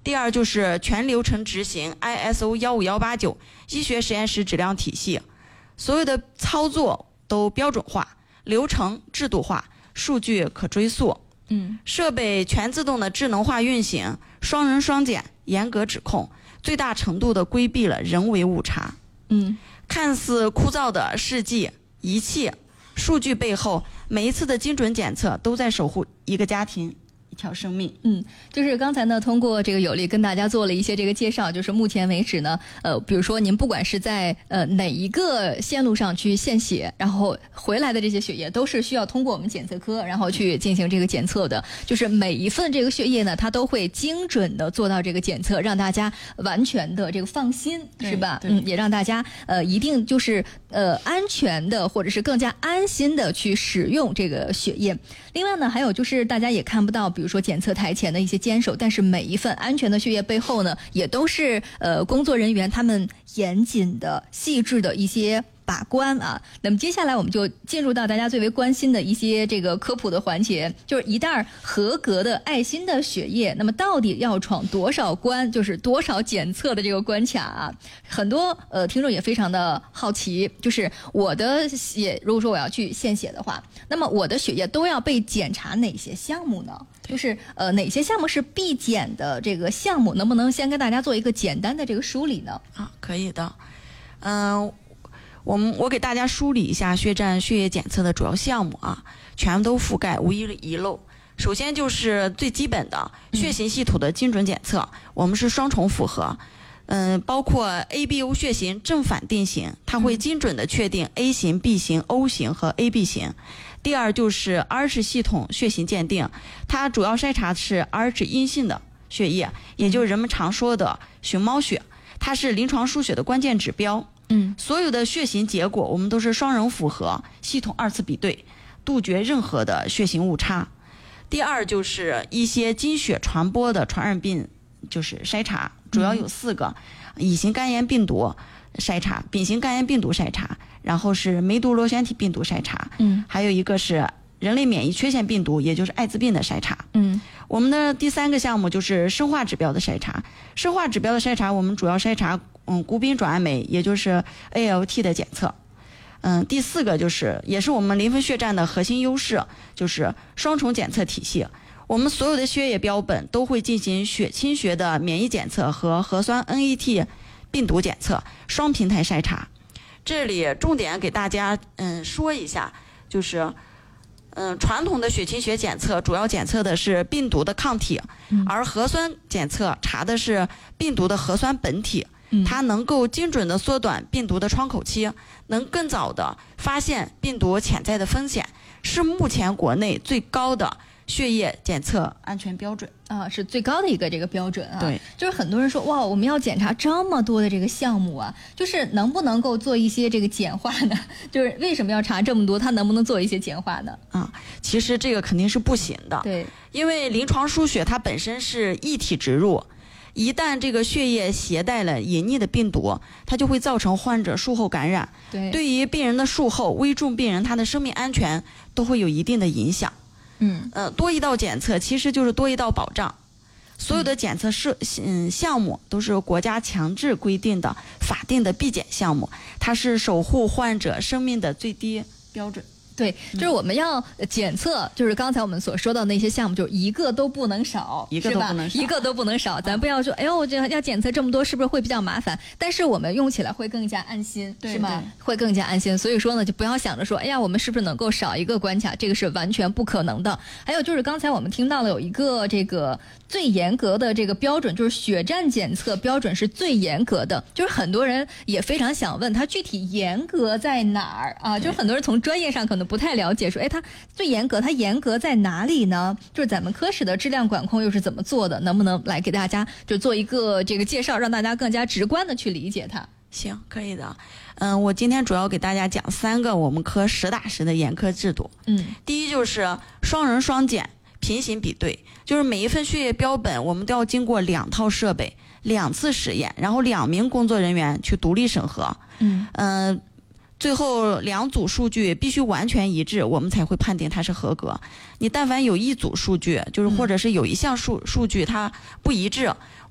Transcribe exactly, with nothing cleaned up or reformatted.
第二就是全流程执行 I S O 一五一八九医学实验室质量体系，所有的操作都标准化，流程制度化，数据可追溯。 嗯， 设备全自动的智能化运行，双人双检，严格指控，最大程度的规避了人为误差。 嗯， 看似枯燥的试剂、仪器、数据背后，每一次的精准检测都在守护一个家庭、一条生命。 嗯，就是刚才呢，通过这个有力跟大家做了一些这个介绍，就是目前为止呢，呃，比如说您不管是在呃哪一个线路上去献血，然后回来的这些血液都是需要通过我们检测科，然后去进行这个检测的。就是每一份这个血液呢，它都会精准的做到这个检测，让大家完全的这个放心，是吧？嗯，也让大家呃一定就是呃安全的或者是更加安心的去使用这个血液。另外呢，还有就是大家也看不到，比如说检测台前的一些坚守，但是每一份安全的血液背后呢，也都是呃工作人员他们严谨的、细致的一些把关啊。那么接下来我们就进入到大家最为关心的一些这个科普的环节，就是一袋合格的爱心的血液，那么到底要闯多少关，就是多少检测的这个关卡啊？很多呃听众也非常的好奇，就是我的血，如果说我要去献血的话，那么我的血液都要被检查哪些项目呢？就是呃哪些项目是必检的这个项目，能不能先跟大家做一个简单的这个梳理呢？ 啊，可以的。嗯、呃。我们我给大家梳理一下血站血液检测的主要项目啊，全都覆盖，无一遗漏。首先就是最基本的血型系统的精准检测，嗯、我们是双重符合，嗯、呃，包括 A B O 血型正反定型，它会精准的确定 A 型、B 型、O 型和 A B 型。第二就是 R H 系统血型鉴定，它主要筛查是 R H 阴性的血液，也就是人们常说的熊猫血，它是临床输血的关键指标。 嗯， 所有的血型结果我们都是双人符合，系统二次比对，杜绝任何的血型误差。第二就是一些经血传播的传染病，就是筛查，主要有四个：嗯、乙型肝炎病毒筛查、丙型肝炎病毒筛查，然后是梅毒螺旋体病毒筛查， 嗯， 还有一个是人类免疫缺陷病毒，也就是艾滋病的筛查。 嗯， 我们的第三个项目就是生化指标的筛查，生化指标的筛查我们主要筛查嗯谷丙转氨酶，也就是 A L T 的检测。嗯，第四个就是也是我们临汾血站的核心优势，就是双重检测体系。我们所有的血液标本都会进行血清学的免疫检测和核酸 N A T 病毒检测，双平台筛查。这里重点给大家嗯说一下，就是嗯传统的血清学检测主要检测的是病毒的抗体， 嗯、 而核酸检测查的是病毒的核酸本体。它能够精准的缩短病毒的窗口期，能更早的发现病毒潜在的风险，是目前国内最高的血液检测安全标准啊，是最高的一个这个标准啊。 对， 就是很多人说哇，我们要检查这么多的这个项目啊，就是能不能够做一些这个简化呢？就是为什么要查这么多？它能不能做一些简化呢？ 啊，其实这个肯定是不行的。 对， 因为临床输血它本身是一体植入。一旦这个血液携带了隐匿的病毒，它就会造成患者术后感染。 对， 对于病人的术后危重病人，他的生命安全都会有一定的影响。 嗯， 呃，多一道检测其实就是多一道保障。所有的检测是嗯项目都是国家强制规定的法定的必检项目，它是守护患者生命的最低标准。 对，就是我们要检测，就是刚才我们所说到那些项目，就一个都不能少， 一个都不能少， 一个都不能少。咱不要说，哎呦，这要检测这么多，是不是会比较麻烦？但是我们用起来会更加安心， 是吗？会更加安心。所以说呢，就不要想着说，哎呀，我们是不是能够少一个关卡？这个是完全不可能的。还有就是刚才我们听到了有一个这个最严格的这个标准，就是血站检测标准是最严格的。就是很多人也非常想问，它具体严格在哪儿啊？就是很多人从专业上可能不太了解，说，哎，它最严格，它严格在哪里呢？就是咱们科室的质量管控又是怎么做的？能不能来给大家就做一个这个介绍，让大家更加直观的去理解它？ 行，可以的。嗯，我今天主要给大家讲三个我们科实打实的严苛制度。 嗯， 第一就是双人双检平行比对，就是每一份血液标本我们都要经过两套设备两次实验，然后两名工作人员去独立审核。 嗯嗯、呃，最后两组数据必须完全一致，我们才会判定它是合格。你但凡有一组数据，就是或者是有一项数数据它不一致，